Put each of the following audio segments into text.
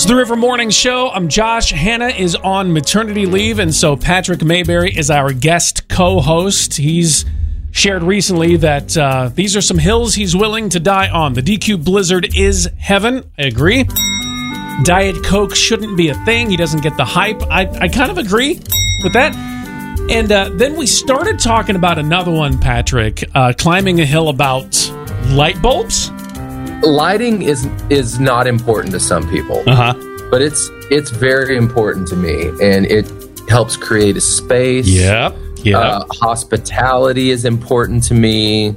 It's the River Morning Show. I'm Josh. Hannah is on maternity leave, and so Patrick Mayberry is our guest co-host. He's shared recently that these are some hills he's willing to die on. The DQ Blizzard is heaven. I agree. Diet Coke shouldn't be a thing. He doesn't get the hype. I kind of agree with that. And then we started talking about another one, Patrick, climbing a hill about light bulbs. Lighting is not important to some people, but it's very important to me, and it helps create a space. Yeah. Hospitality is important to me.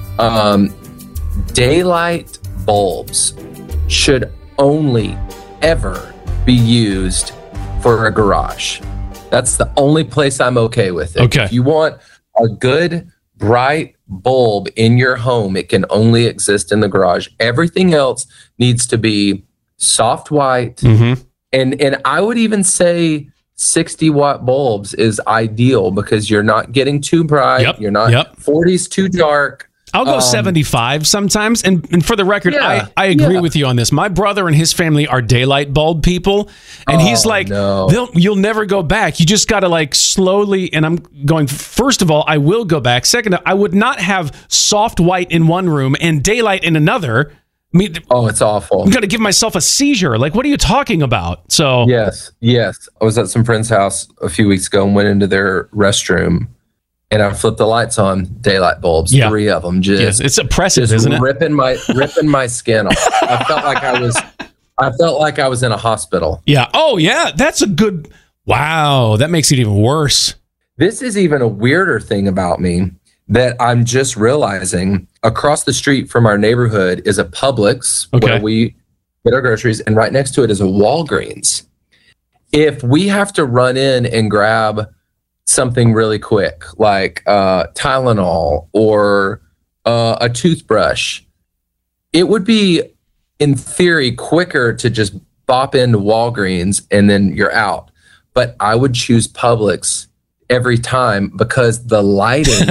Daylight bulbs should only ever be used for a garage. That's the only place I'm okay with it. Okay. If you want a good, bright bulb in your home, it can only exist in the garage. Everything else needs to be soft white. And I would even say 60-watt bulbs is ideal because you're not getting too bright. You're not 40's too dark. I'll go 75 sometimes. And for the record, I agree with you on this. My brother and his family are daylight bulb people. And he's like, you'll never go back. You just got to like slowly. And I'm going, first of all, I will go back. Second, I would not have soft white in one room and daylight in another. I mean, it's awful. I'm going to give myself a seizure. Like, what are you talking about? So Yes. I was at some friend's house a few weeks ago and went into their restroom. And I flipped the lights on, daylight bulbs, 3 of them. It's oppressive, isn't it? Ripping my skin off. I felt like I was in a hospital. Yeah. Oh, yeah. That's a good. Wow. That makes it even worse. This is even a weirder thing about me that I'm just realizing. Across the street from our neighborhood is a Publix where we get our groceries, and right next to it is a Walgreens. If we have to run in and grab something really quick, like Tylenol or a toothbrush, it would be, in theory, quicker to just bop into Walgreens and then you're out. But I would choose Publix every time because the lighting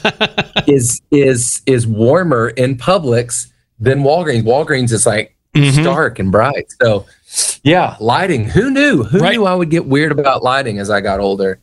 is warmer in Publix than Walgreens. Walgreens is like stark and bright. So, yeah, lighting. Who knew? Who knew I would get weird about lighting as I got older?